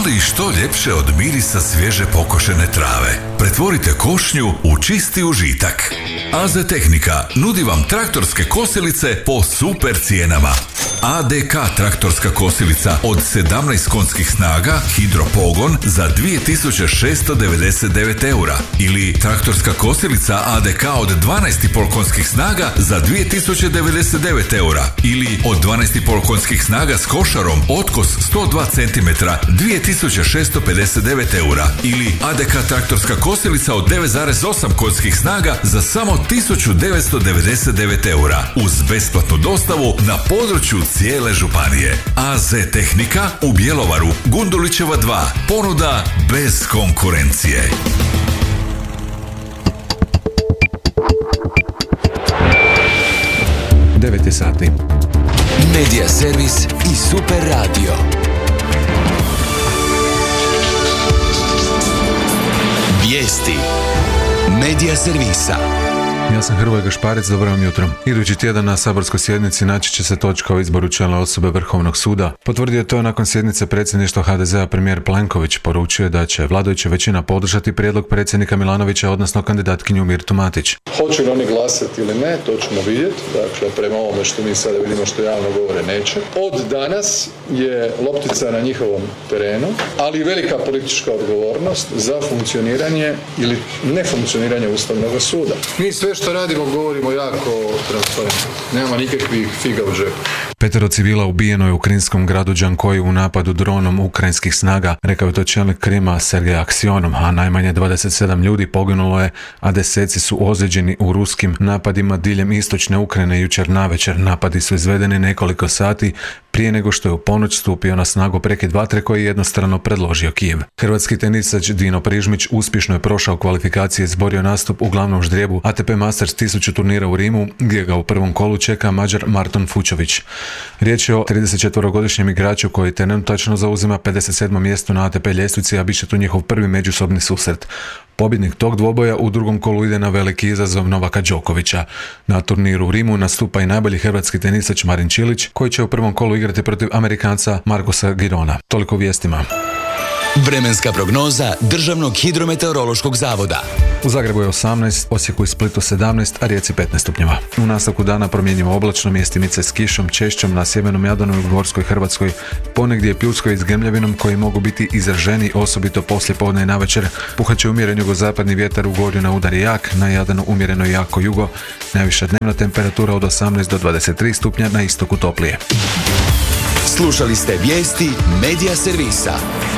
li što ljepše od mirisa svježe pokošene trave? Pretvorite košnju u čisti užitak. AZ Tehnika nudi vam traktorske kosilice po super cijenama. ADK traktorska kosilica od 17 konjskih snaga, hidropogon za 2699 eura. Ili traktorska kosilica ADK od 12,5 konjskih snaga za 2099 eura. Ili od 12,5 konjskih snaga s košarom otkos 102 cm 2659 eura. Ili ADK traktorska kosilica od 9,8 konjskih snaga za samo 1999 eura. Uz besplatnu dostavu na području cijele županije. AZ Tehnika u Bjelovaru, Gundulićeva 2. Ponuda bez konkurencije. Devet je sati. Medija servis i Super radio. Vijesti Medija servisa. Ja sam Hrvoje Gašparec, dobro vam jutro. Idući tjedan na saborskoj sjednici naći će se točka o izboru člana osobe Vrhovnog suda. Potvrdio je to nakon sjednice predsjedništva HDZ-a premijer Plenković. Poručio je da će vladajuća većina podržati prijedlog predsjednika Milanovića, odnosno kandidatkinju Mirtu Matić. Hoće li oni glasati ili ne, to ćemo vidjeti. Dakle, prema ovome što mi sada vidimo, što javno govore, neće. Od danas je loptica na njihovom terenu, ali i velika politička odgovornost za funkcioniranje ili nefunkcioniranje Ustavnog suda. Mi sve što radimo govorimo jako transparentno. Nema nikakvih figa u džepu. 5 civila ubijeno je u ukrajinskom gradu Đankoji u napadu dronom ukrajinskih snaga, rekao je to čelnik Krima Sergej Aksionom, a najmanje 27 ljudi poginulo je, a deseci su ozlijeđeni u ruskim napadima diljem istočne Ukrajine jučer navečer. Napadi su izvedeni nekoliko sati prije nego što je u ponoć stupio na snagu prekid vatre koji je jednostrano predložio Kijev. Hrvatski tenisač Dino Prižmić uspješno je prošao kvalifikacije i izborio nastup u glavnom ždrijebu ATP Masters 1000 turnira u Rimu, gdje ga u prvom kolu čeka Mađar Marton Fučović. Riječ je o 34-godišnjem igraču koji trenutačno zauzima 57. mjesto na ATP ljestvici, a bit će to njihov prvi međusobni susret. Pobjednik tog dvoboja u drugom kolu ide na veliki izazov Novaka Đokovića. Na turniru u Rimu nastupa i najbolji hrvatski tenisač Marin Čilić, koji će u prvom kolu igrati protiv Amerikanca Marcusa Girona. Toliko vijestima. Vremenska prognoza Državnog hidrometeorološkog zavoda. U Zagrebu je 18, Osijeku i Splitu 17, a Rijeci 15 stupnjeva. U nastavku dana promjenjivo oblačno, mjestimice s kišom, češćom na sjevernom Jadranu i Gorskoj Hrvatskoj, ponegdje pljuskoj i s grmljavinom koji mogu biti izraženi, osobito poslije podne i navečer. Puhat će umjeren jugozapadni vjetar, u Gorju udari jak, na Jadranu umjereno jako jugo. Najviša dnevna temperatura od 18 do 23 stupnja, na istoku toplije. Slušali ste vijesti Medija servisa.